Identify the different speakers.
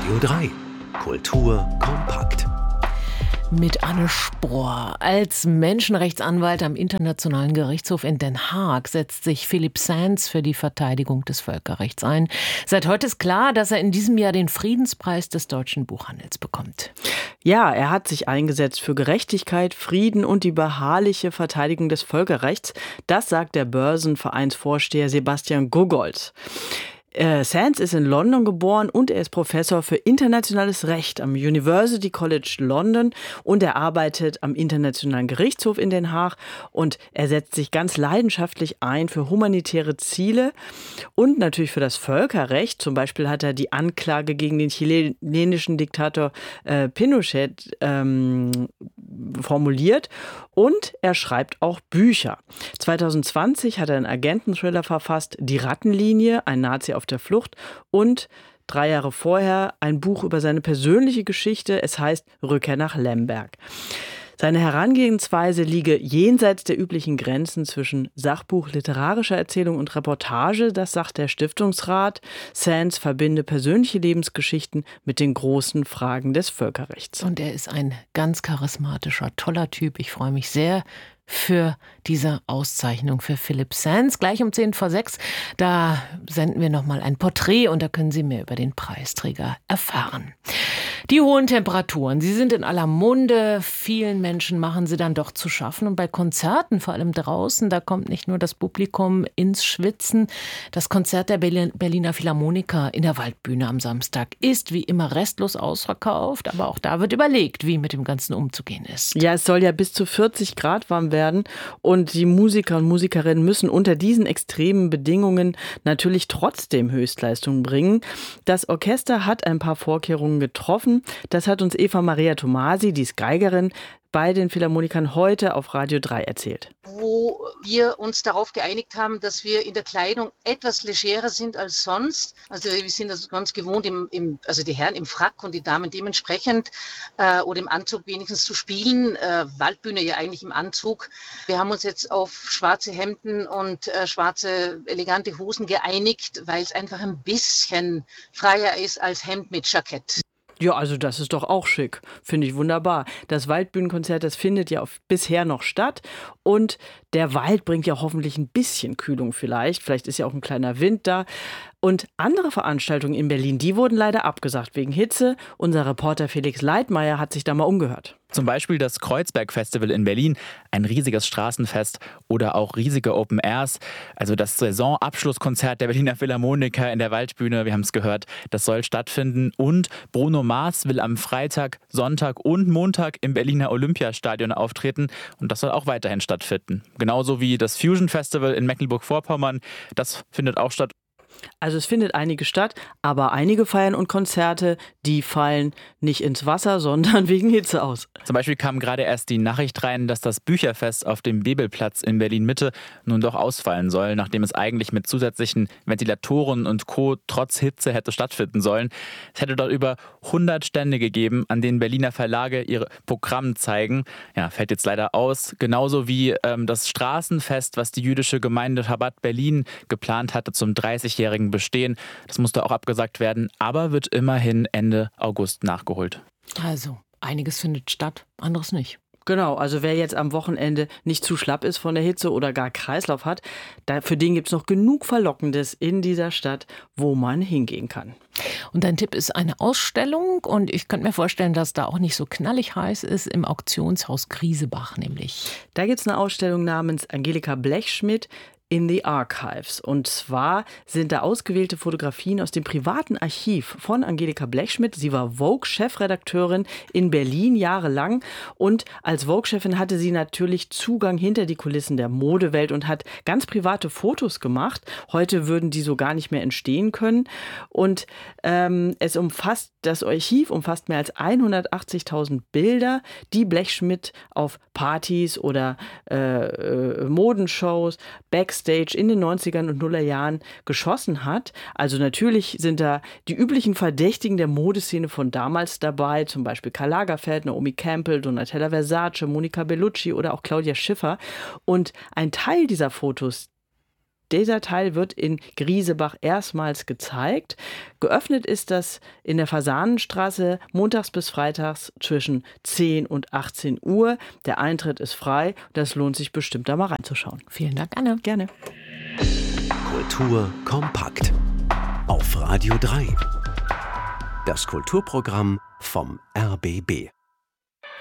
Speaker 1: Radio 3. Kultur kompakt.
Speaker 2: Mit Anne Spohr. Als Menschenrechtsanwalt am Internationalen Gerichtshof in Den Haag setzt sich Philippe Sands für die Verteidigung des Völkerrechts ein. Seit heute ist klar, dass er in diesem Jahr den Friedenspreis des deutschen Buchhandels bekommt.
Speaker 3: Ja, er hat sich eingesetzt für Gerechtigkeit, Frieden und die beharrliche Verteidigung des Völkerrechts. Das sagt der Börsenvereinsvorsteher Sebastian Gogolz. Sands ist in London geboren und er ist Professor für internationales Recht am University College London und er arbeitet am Internationalen Gerichtshof in Den Haag und er setzt sich ganz leidenschaftlich ein für humanitäre Ziele und natürlich für das Völkerrecht. Zum Beispiel hat er die Anklage gegen den chilenischen Diktator Pinochet formuliert und er schreibt auch Bücher. 2020 hat er einen Agenten-Thriller verfasst, Die Rattenlinie, ein Nazi auf der Flucht und 3 Jahre vorher ein Buch über seine persönliche Geschichte. Es heißt Rückkehr nach Lemberg. Seine Herangehensweise liege jenseits der üblichen Grenzen zwischen Sachbuch, literarischer Erzählung und Reportage, das sagt der Stiftungsrat. Sands verbinde persönliche Lebensgeschichten mit den großen Fragen des Völkerrechts.
Speaker 2: Und er ist ein ganz charismatischer, toller Typ. Ich freue mich sehr für diese Auszeichnung für Philippe Sands. Gleich um 5:10, da senden wir nochmal ein Porträt und da können Sie mehr über den Preisträger erfahren. Die hohen Temperaturen, sie sind in aller Munde. Vielen Menschen machen sie dann doch zu schaffen. Und bei Konzerten, vor allem draußen, da kommt nicht nur das Publikum ins Schwitzen. Das Konzert der Berliner Philharmoniker in der Waldbühne am Samstag ist wie immer restlos ausverkauft. Aber auch da wird überlegt, wie mit dem Ganzen umzugehen ist.
Speaker 3: Ja, es soll ja bis zu 40 Grad warm werden. Und die Musiker und Musikerinnen müssen unter diesen extremen Bedingungen natürlich trotzdem Höchstleistungen bringen. Das Orchester hat ein paar Vorkehrungen getroffen. Das hat uns Eva Maria Tomasi, die ist Geigerin, bei den Philharmonikern heute auf Radio 3 erzählt.
Speaker 4: Wo wir uns darauf geeinigt haben, dass wir in der Kleidung etwas legerer sind als sonst. Also wir sind das ganz gewohnt, also die Herren im Frack und die Damen dementsprechend oder im Anzug wenigstens zu spielen. Waldbühne ja eigentlich im Anzug. Wir haben uns jetzt auf schwarze Hemden und schwarze elegante Hosen geeinigt, weil es einfach ein bisschen freier ist als Hemd mit Jackett.
Speaker 3: Ja, also das ist doch auch schick. Finde ich wunderbar. Das Waldbühnenkonzert, das findet ja bisher noch statt. Und der Wald bringt ja hoffentlich ein bisschen Kühlung vielleicht. Vielleicht ist ja auch ein kleiner Wind da. Und andere Veranstaltungen in Berlin, die wurden leider abgesagt wegen Hitze. Unser Reporter Felix Leitmeier hat sich da mal umgehört.
Speaker 5: Zum Beispiel das Kreuzberg-Festival in Berlin, ein riesiges Straßenfest oder auch riesige Open Airs. Also das Saisonabschlusskonzert der Berliner Philharmoniker in der Waldbühne, wir haben es gehört, das soll stattfinden. Und Bruno Mars will am Freitag, Sonntag und Montag im Berliner Olympiastadion auftreten und das soll auch weiterhin stattfinden. Genauso wie das Fusion Festival in Mecklenburg-Vorpommern, das findet auch statt.
Speaker 3: Also es findet einige statt, aber einige Feiern und Konzerte, die fallen nicht ins Wasser, sondern wegen Hitze aus.
Speaker 5: Zum Beispiel kam gerade erst die Nachricht rein, dass das Bücherfest auf dem Bebelplatz in Berlin-Mitte nun doch ausfallen soll, nachdem es eigentlich mit zusätzlichen Ventilatoren und Co. trotz Hitze hätte stattfinden sollen. Es hätte dort über 100 Stände gegeben, an denen Berliner Verlage ihre Programme zeigen. Ja, fällt jetzt leider aus. Genauso wie das Straßenfest, was die jüdische Gemeinde Chabad Berlin geplant hatte zum 30-jährigen Bestehen. Das musste auch abgesagt werden, aber wird immerhin Ende August nachgeholt.
Speaker 2: Also, einiges findet statt, anderes nicht.
Speaker 3: Genau, also wer jetzt am Wochenende nicht zu schlapp ist von der Hitze oder gar Kreislauf hat, für den gibt es noch genug Verlockendes in dieser Stadt, wo man hingehen kann.
Speaker 2: Und dein Tipp ist eine Ausstellung und ich könnte mir vorstellen, dass da auch nicht so knallig heiß ist, im Auktionshaus Griesebach nämlich.
Speaker 3: Da gibt es eine Ausstellung namens Angelika Blechschmidt in the Archives. Und zwar sind da ausgewählte Fotografien aus dem privaten Archiv von Angelika Blechschmidt. Sie war Vogue-Chefredakteurin in Berlin jahrelang und als Vogue-Chefin hatte sie natürlich Zugang hinter die Kulissen der Modewelt und hat ganz private Fotos gemacht. Heute würden die so gar nicht mehr entstehen können. Und das Archiv umfasst mehr als 180.000 Bilder, die Blechschmidt auf Partys oder Modenshows, Backstage in den 90ern und Nullerjahren geschossen hat. Also natürlich sind da die üblichen Verdächtigen der Modeszene von damals dabei, zum Beispiel Karl Lagerfeld, Naomi Campbell, Donatella Versace, Monica Bellucci oder auch Claudia Schiffer. Und ein Teil dieser Fotos, Dieser Teil wird in Griesebach erstmals gezeigt. Geöffnet ist das in der Fasanenstraße montags bis freitags zwischen 10 und 18 Uhr. Der Eintritt ist frei. Das lohnt sich bestimmt, da mal reinzuschauen.
Speaker 2: Vielen Dank, Anne.
Speaker 3: Gerne.
Speaker 1: Kultur kompakt. Auf Radio 3. Das Kulturprogramm vom RBB.